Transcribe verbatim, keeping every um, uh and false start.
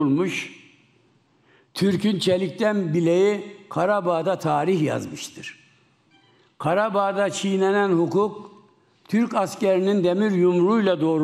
olmuş, Türk'ün çelikten bileği Karabağ'da tarih yazmıştır. Karabağ'da çiğnenen hukuk, Türk askerinin demir yumruğuyla doğru